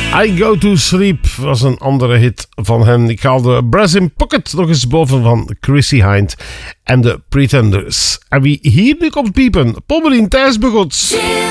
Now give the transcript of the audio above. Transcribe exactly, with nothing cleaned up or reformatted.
I Go To Sleep was een andere hit van hen. Ik haalde Brass in Pocket nog eens boven van Chrissy Hind en de Pretenders. En wie hier nu komt piepen, Pommelien Thijs Begots.